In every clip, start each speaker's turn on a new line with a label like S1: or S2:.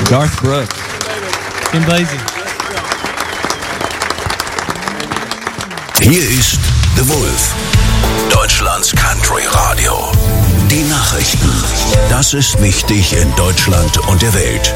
S1: Garth Brooks.
S2: Kim Basie.
S3: Hier ist The Wolf, Deutschlands Country Radio. Die Nachrichten. Das ist wichtig in Deutschland und der Welt.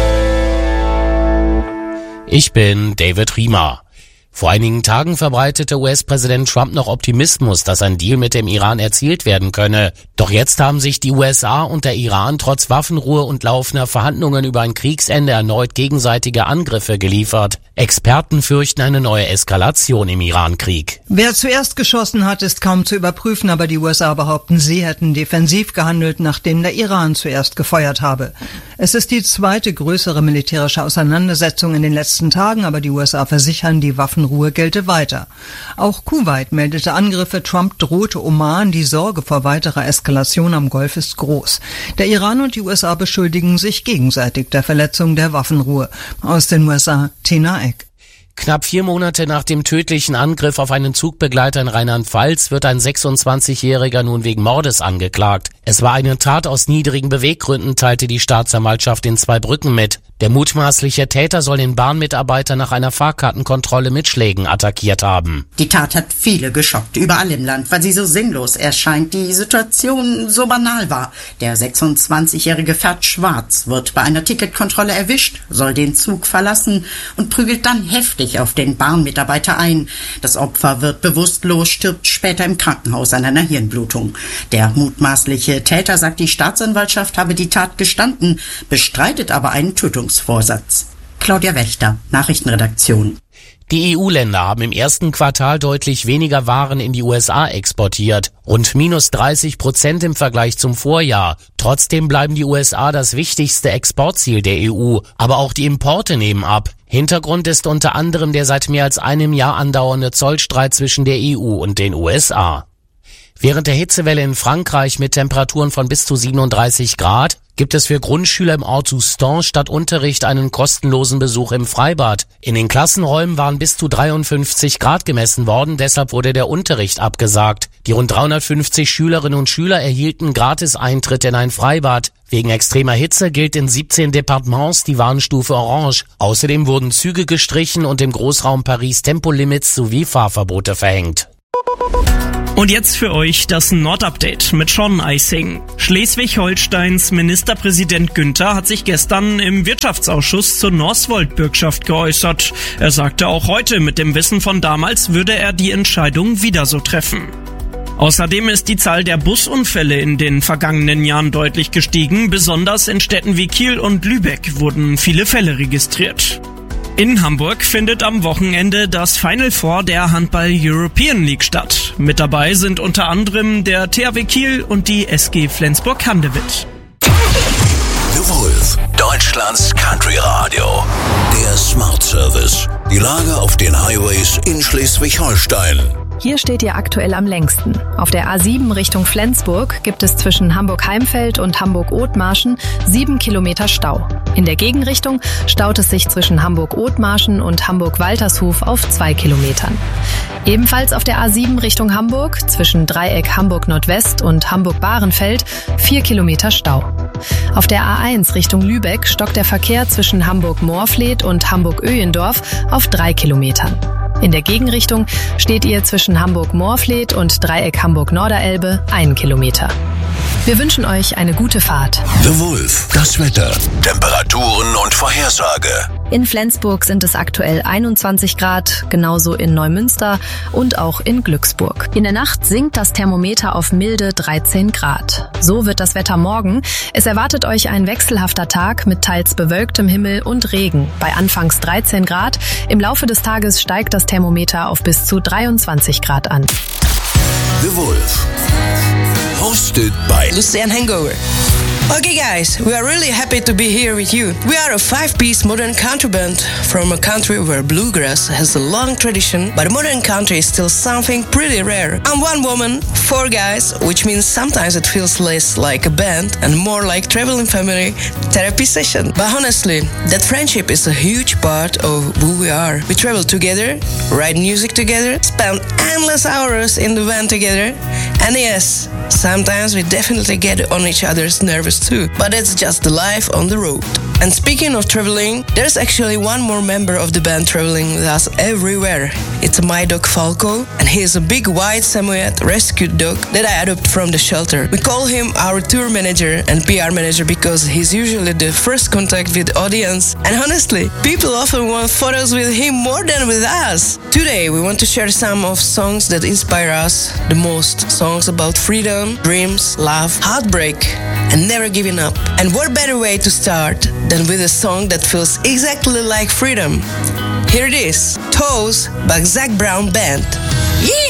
S4: Ich bin David Riemer. Vor einigen Tagen verbreitete US-Präsident Trump noch Optimismus, dass ein Deal mit dem Iran erzielt werden könne. Doch jetzt haben sich die USA und der Iran trotz Waffenruhe und laufender Verhandlungen über ein Kriegsende erneut gegenseitige Angriffe geliefert. Experten fürchten eine neue Eskalation im Iran-Krieg.
S5: Wer zuerst geschossen hat, ist kaum zu überprüfen, aber die USA behaupten, sie hätten defensiv gehandelt, nachdem der Iran zuerst gefeuert habe. Es ist die zweite größere militärische Auseinandersetzung in den letzten Tagen, aber die USA versichern, die Waffenruhe gelte weiter. Auch Kuwait meldete Angriffe, Trump drohte Oman, die Sorge vor weiterer Eskalation am Golf ist groß. Der Iran und die USA beschuldigen sich gegenseitig der Verletzung der Waffenruhe. Aus den USA, Tina Eck.
S4: Knapp 4 Monate nach dem tödlichen Angriff auf einen Zugbegleiter in Rheinland-Pfalz wird ein 26-Jähriger nun wegen Mordes angeklagt. Es war eine Tat aus niedrigen Beweggründen, teilte die Staatsanwaltschaft in Zweibrücken mit. Der mutmaßliche Täter soll den Bahnmitarbeiter nach einer Fahrkartenkontrolle mit Schlägen attackiert haben.
S6: Die Tat hat viele geschockt, überall im Land, weil sie so sinnlos erscheint, die Situation so banal war. Der 26-Jährige fährt schwarz, wird bei einer Ticketkontrolle erwischt, soll den Zug verlassen und prügelt dann heftig auf den Bahnmitarbeiter ein. Das Opfer wird bewusstlos, stirbt später im Krankenhaus an einer Hirnblutung. Der mutmaßliche Täter, sagt die Staatsanwaltschaft, habe die Tat gestanden, bestreitet aber einen Tötungsvorsatz. Claudia Wächter, Nachrichtenredaktion.
S4: Die EU-Länder haben im ersten Quartal deutlich weniger Waren in die USA exportiert, rund minus 30% im Vergleich zum Vorjahr. Trotzdem bleiben die USA das wichtigste Exportziel der EU, aber auch die Importe nehmen ab. Hintergrund ist unter anderem der seit mehr als einem Jahr andauernde Zollstreit zwischen der EU und den USA. Während der Hitzewelle in Frankreich mit Temperaturen von bis zu 37 Grad gibt es für Grundschüler im Ort Soustons statt Unterricht einen kostenlosen Besuch im Freibad. In den Klassenräumen waren bis zu 53 Grad gemessen worden, deshalb wurde der Unterricht abgesagt. Die rund 350 Schülerinnen und Schüler erhielten gratis Eintritt in ein Freibad. Wegen extremer Hitze gilt in 17 Departements die Warnstufe Orange. Außerdem wurden Züge gestrichen und im Großraum Paris Tempolimits sowie Fahrverbote verhängt.
S7: Und jetzt für euch das Nordupdate mit Sean Eising. Schleswig-Holsteins Ministerpräsident Günther hat sich gestern im Wirtschaftsausschuss zur Northvolt-Bürgschaft geäußert. Er sagte auch heute, mit dem Wissen von damals würde er die Entscheidung wieder so treffen. Außerdem ist die Zahl der Busunfälle in den vergangenen Jahren deutlich gestiegen. Besonders in Städten wie Kiel und Lübeck wurden viele Fälle registriert. In Hamburg findet am Wochenende das Final Four der Handball European League statt. Mit dabei sind unter anderem der THW Kiel und die SG Flensburg-Handewitt.
S3: The Wolf, Deutschlands Country Radio. Der Smart Service. Die Lage auf den Highways in Schleswig-Holstein.
S8: Hier steht ihr aktuell am längsten. Auf der A7 Richtung Flensburg gibt es zwischen Hamburg-Heimfeld und Hamburg-Othmarschen 7 Kilometer Stau. In der Gegenrichtung staut es sich zwischen Hamburg-Othmarschen und Hamburg-Waltershof auf 2 Kilometern. Ebenfalls auf der A7 Richtung Hamburg zwischen Dreieck Hamburg-Nordwest und Hamburg-Bahrenfeld 4 Kilometer Stau. Auf der A1 Richtung Lübeck stockt der Verkehr zwischen Hamburg-Moorfleet und Hamburg-Öhendorf auf 3 Kilometern. In der Gegenrichtung steht ihr zwischen Hamburg-Moorfleet und Dreieck Hamburg-Norderelbe 1 Kilometer. Wir wünschen euch eine gute Fahrt.
S3: The Wolf, das Wetter, Temperaturen und Vorhersage.
S8: In Flensburg sind es aktuell 21 Grad, genauso in Neumünster und auch in Glücksburg. In der Nacht sinkt das Thermometer auf milde 13 Grad. So wird das Wetter morgen. Es erwartet euch ein wechselhafter Tag mit teils bewölktem Himmel und Regen. Bei anfangs 13 Grad. Im Laufe des Tages steigt das Thermometer auf bis zu 23 Grad an.
S3: The Wolf. Hosted by
S9: Lucian Hangover. Okay guys, we are really happy to be here with you. We are a 5-piece modern country band from a country where bluegrass has a long tradition, but modern country is still something pretty rare. I'm one woman, 4 guys, which means sometimes it feels less like a band and more like traveling family therapy session. But honestly, that friendship is a huge part of who we are. We travel together, write music together, spend endless hours in the van together. And yes, sometimes we definitely get on each other's nerves too, but it's just the life on the road. And speaking of traveling, there's actually one more member of the band traveling with us everywhere. It's my dog Falco, and he is a big white Samoyed rescued dog that I adopted from the shelter. We call him our tour manager and PR manager because he's usually the first contact with the audience. And honestly, people often want photos with him more than with us. Today we want to share some of songs that inspire us the most. Songs about freedom, dreams, love, heartbreak, and never giving up. And what better way to start than with a song that feels exactly like freedom? Here it is, Toes by Zac Brown Band. Yeah!